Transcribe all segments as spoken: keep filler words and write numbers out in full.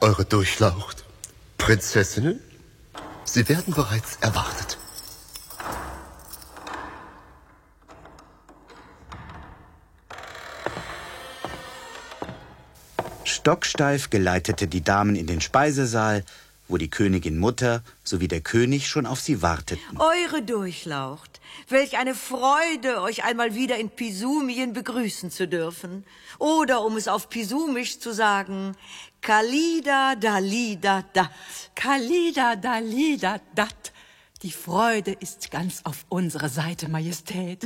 Eure Durchlaucht. Prinzessinnen, Sie werden bereits erwartet. Stocksteif geleitete die Damen in den Speisesaal, wo die Königin Mutter sowie der König schon auf sie warteten. Eure Durchlaucht, welch eine Freude, euch einmal wieder in Pisumien begrüßen zu dürfen. Oder, um es auf Pisumisch zu sagen, Kalida Dalida Dat. Kalida Dalida Dat. Die Freude ist ganz auf unserer Seite, Majestät.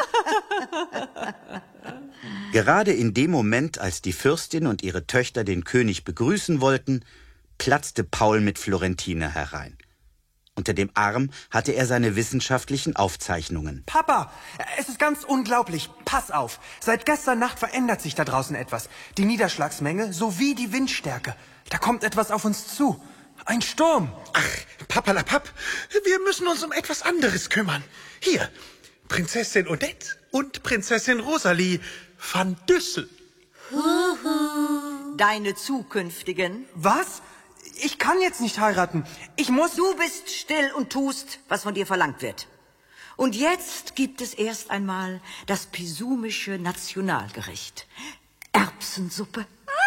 Gerade in dem Moment, als die Fürstin und ihre Töchter den König begrüßen wollten, platzte Paul mit Florentine herein. Unter dem Arm hatte er seine wissenschaftlichen Aufzeichnungen. Papa, es ist ganz unglaublich. Pass auf. Seit gestern Nacht verändert sich da draußen etwas. Die Niederschlagsmenge sowie die Windstärke. Da kommt etwas auf uns zu. Ein Sturm. Ach, Papalapap, wir müssen uns um etwas anderes kümmern. Hier, Prinzessin Odette und Prinzessin Rosalie van Düssel. Huhu. Deine zukünftigen. Was? Ich kann jetzt nicht heiraten. Ich muss... Du bist still und tust, was von dir verlangt wird. Und jetzt gibt es erst einmal das pisumische Nationalgericht. Erbsensuppe.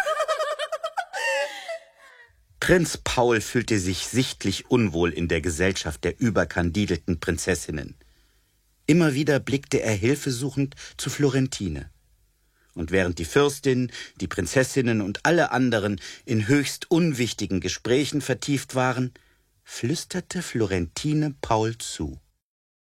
Prinz Paul fühlte sich sichtlich unwohl in der Gesellschaft der überkandidelten Prinzessinnen. Immer wieder blickte er hilfesuchend zu Florentine. Und während die Fürstin, die Prinzessinnen und alle anderen in höchst unwichtigen Gesprächen vertieft waren, flüsterte Florentine Paul zu.